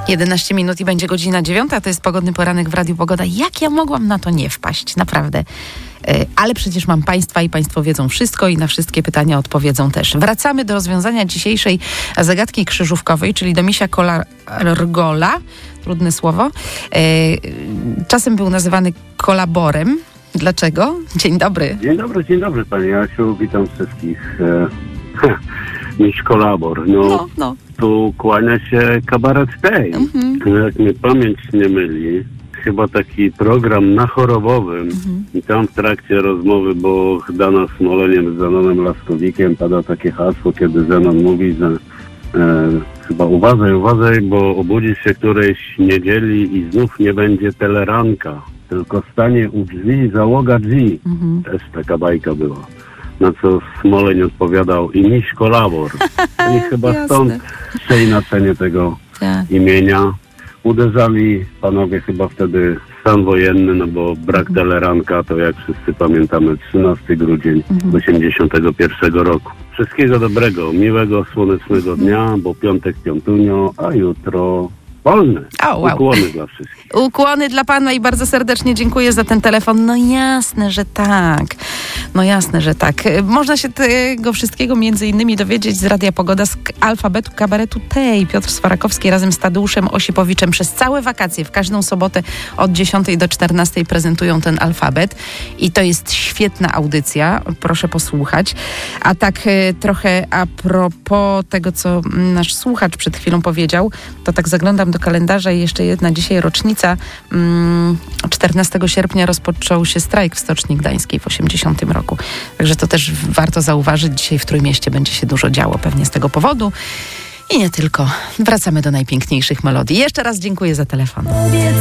11 minut i będzie godzina 9. To jest pogodny poranek w Radiu Pogoda. Jak ja mogłam na to nie wpaść? Naprawdę. Ale przecież mam Państwa i Państwo wiedzą wszystko i na wszystkie pytania odpowiedzą też. Wracamy do rozwiązania dzisiejszej zagadki krzyżówkowej, czyli do misia kolargola. Trudne słowo. Czasem był nazywany kolaborem. Dlaczego? Dzień dobry. Dzień dobry Pani Jasiu. Witam wszystkich. Miś kolabor. No. Tu kłania się kabaret tej. Jak mnie pamięć nie myli, chyba taki program na Chorobowym i tam w trakcie rozmowy, bo Dana Smoleniem z Zenonem Laskowikiem pada takie hasło, kiedy Zenon mówi, że chyba uważaj, bo obudzisz się którejś niedzieli i znów nie będzie teleranka, tylko stanie u drzwi załoga drzwi. Też taka bajka była. Na co Smoleń odpowiadał i miś kolabor. I chyba stąd przeinaczenie tego imienia. Uderzali panowie chyba wtedy w stan wojenny, no bo brak teleranka to jak wszyscy pamiętamy 13 grudzień 1981 roku. Wszystkiego dobrego, miłego, słonecznego dnia, bo piątek piątunio, a jutro wolne. Ukłony dla wszystkich. Ukłony dla Pana i bardzo serdecznie dziękuję za ten telefon. No jasne, że tak. Można się tego wszystkiego między innymi dowiedzieć z Radia Pogoda, z alfabetu kabaretu tej. Piotr Swarakowski razem z Tadeuszem Osipowiczem przez całe wakacje, w każdą sobotę od 10 do 14 prezentują ten alfabet i to jest świetna audycja. Proszę posłuchać. A tak trochę a propos tego, co nasz słuchacz przed chwilą powiedział, to tak zaglądam do kalendarza i jeszcze jedna dzisiaj rocznica. 14 sierpnia rozpoczął się strajk w Stoczni Gdańskiej w 80 roku. Także to też warto zauważyć. Dzisiaj w Trójmieście będzie się dużo działo pewnie z tego powodu. I nie tylko. Wracamy do najpiękniejszych melodii. Jeszcze raz dziękuję za telefon.